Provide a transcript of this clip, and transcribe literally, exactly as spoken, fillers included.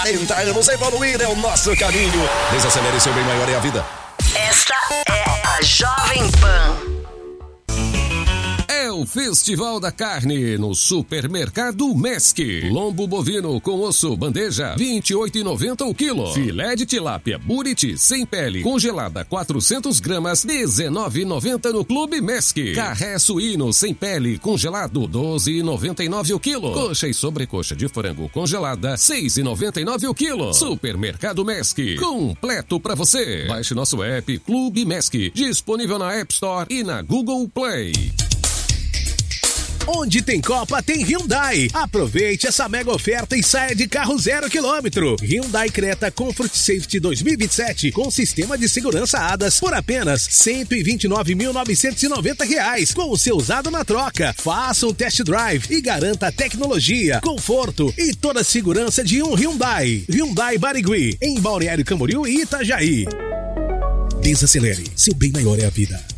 quarenta anos, evoluir é o nosso caminho. Desacelere, seu bem maior é a vida. Esta é a Jovem Pan. É o Festival da Carne no Supermercado Mesc. Lombo bovino com osso bandeja, vinte e oito reais e noventa centavos o quilo. Filé de tilápia buriti sem pele, congelada quatrocentas gramas, dezenove reais e noventa centavos no Clube Mesc. Carré suíno sem pele, congelado, doze reais e noventa e nove centavos o quilo. Coxa e sobrecoxa de frango congelada, seis reais e noventa e nove centavos o quilo. Supermercado Mesc, completo pra você. Baixe nosso app Clube Mesc, disponível na App Store e na Google Play. Onde tem Copa, tem Hyundai. Aproveite essa mega oferta e saia de carro zero quilômetro. Hyundai Creta Comfort Safety dois mil e vinte e sete com sistema de segurança A D A S por apenas cento e vinte e nove mil novecentos e noventa reais, com o seu usado na troca. Faça um test drive e garanta a tecnologia, conforto e toda a segurança de um Hyundai. Hyundai Barigui, em Balneário Camboriú e Itajaí. Desacelere, seu bem maior é a vida.